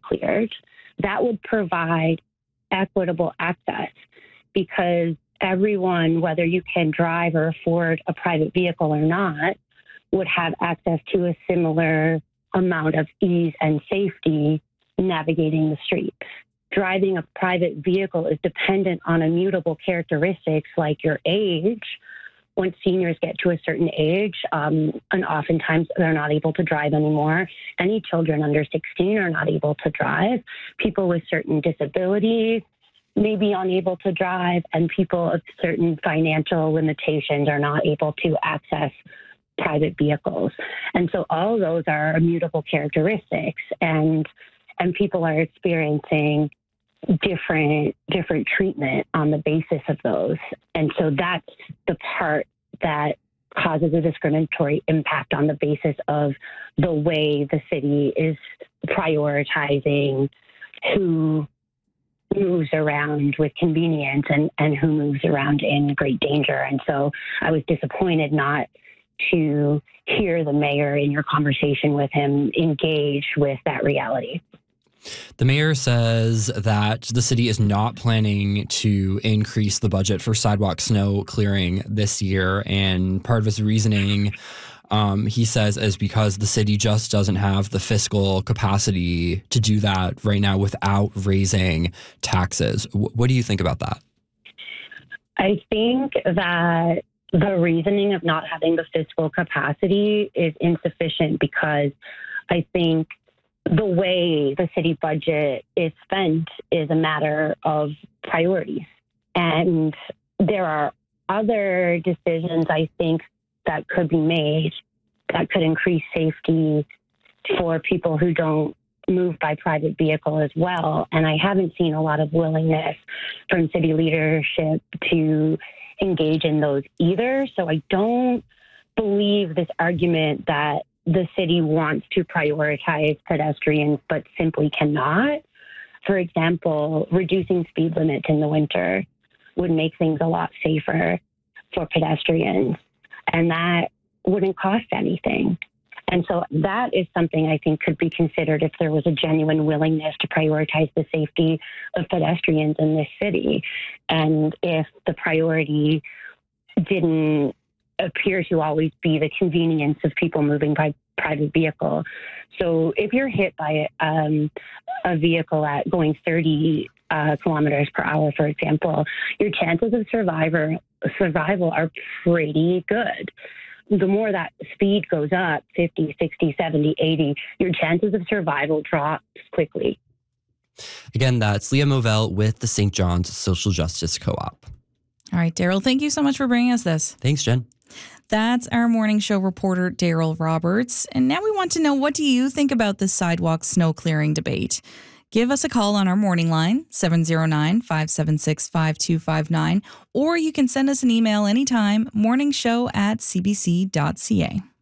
cleared, that would provide equitable access, because everyone, whether you can drive or afford a private vehicle or not, would have access to a similar amount of ease and safety navigating the streets. Driving a private vehicle is dependent on immutable characteristics like your age. Once seniors get to a certain age, and oftentimes they're not able to drive anymore. Any children under 16 are not able to drive. People with certain disabilities may be unable to drive, and people of certain financial limitations are not able to access private vehicles. And so all of those are immutable characteristics, and people are experiencing different treatment on the basis of those. And so that's the part that causes a discriminatory impact on the basis of the way the city is prioritizing who moves around with convenience and who moves around in great danger. And so I was disappointed not to hear the mayor in your conversation with him engage with that reality. The mayor says that the city is not planning to increase the budget for sidewalk snow clearing this year. And part of his reasoning, he says, is because the city just doesn't have the fiscal capacity to do that right now without raising taxes. What do you think about that? I think that the reasoning of not having the fiscal capacity is insufficient, because I think the way the city budget is spent is a matter of priorities. And there are other decisions, I think, that could be made that could increase safety for people who don't move by private vehicle as well. And I haven't seen a lot of willingness from city leadership to engage in those either. So I don't believe this argument that the city wants to prioritize pedestrians but simply cannot. For example, reducing speed limits in the winter would make things a lot safer for pedestrians, and that wouldn't cost anything. And so that is something I think could be considered if there was a genuine willingness to prioritize the safety of pedestrians in this city. And if the priority didn't appear to always be the convenience of people moving by private vehicle. So if you're hit by a vehicle at going 30 kilometers per hour, for example, your chances of survival are pretty good. The more that speed goes up, 50, 60, 70, 80, your chances of survival drops quickly. Again, that's Leah Movell with the St. John's Social Justice Co-op. All right, Daryl, thank you so much for bringing us this. Thanks, Jen. That's our morning show reporter, Daryl Roberts. And now we want to know, what do you think about this sidewalk snow clearing debate? Give us a call on our morning line, 709-576-5259, or you can send us an email anytime, morningshow@cbc.ca.